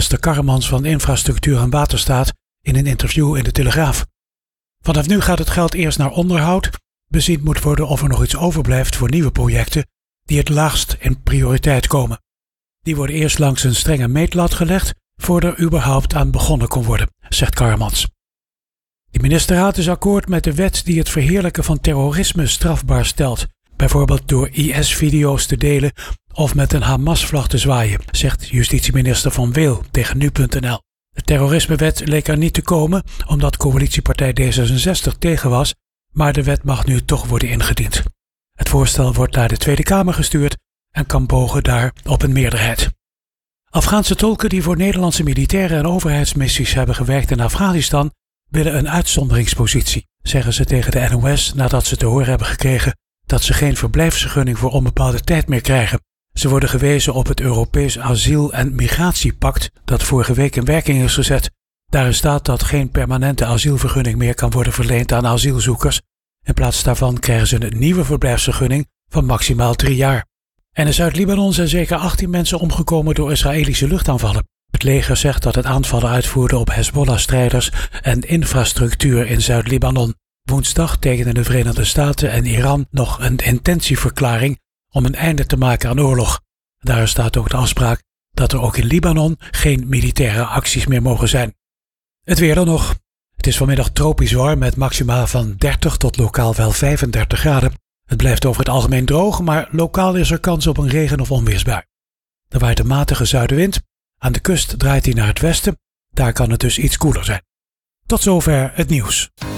minister Karremans van Infrastructuur en Waterstaat in een interview in de Telegraaf. Vanaf nu gaat het geld eerst naar onderhoud. Bezien moet worden of er nog iets overblijft voor nieuwe projecten die het laagst in prioriteit komen. Die worden eerst langs een strenge meetlat gelegd voordat er überhaupt aan begonnen kon worden, zegt Karremans. De ministerraad is akkoord met de wet die het verheerlijken van terrorisme strafbaar stelt, bijvoorbeeld door IS-video's te delen of met een Hamas-vlag te zwaaien, zegt justitieminister Van Weel tegen nu.nl. De terrorismewet leek er niet te komen omdat coalitiepartij D66 tegen was, maar de wet mag nu toch worden ingediend. Het voorstel wordt naar de Tweede Kamer gestuurd en kan bogen daar op een meerderheid. Afghaanse tolken die voor Nederlandse militaire en overheidsmissies hebben gewerkt in Afghanistan willen een uitzonderingspositie, zeggen ze tegen de NOS nadat ze te horen hebben gekregen dat ze geen verblijfsvergunning voor onbepaalde tijd meer krijgen. Ze worden gewezen op het Europees Asiel- en Migratiepact dat vorige week in werking is gezet. Daarin staat dat geen permanente asielvergunning meer kan worden verleend aan asielzoekers. In plaats daarvan krijgen ze een nieuwe verblijfsvergunning van maximaal 3 jaar. En in Zuid-Libanon zijn zeker 18 mensen omgekomen door Israëlische luchtaanvallen. Het leger zegt dat het aanvallen uitvoerde op Hezbollah-strijders en infrastructuur in Zuid-Libanon. Woensdag tekenden de Verenigde Staten en Iran nog een intentieverklaring om een einde te maken aan oorlog. Daar staat ook de afspraak dat er ook in Libanon geen militaire acties meer mogen zijn. Het weer dan nog. Het is vanmiddag tropisch warm met maxima van 30 tot lokaal wel 35 graden. Het blijft over het algemeen droog, maar lokaal is er kans op een regen- of onweersbui. Er waait een matige zuidenwind. Aan de kust draait hij naar het westen. Daar kan het dus iets koeler zijn. Tot zover het nieuws.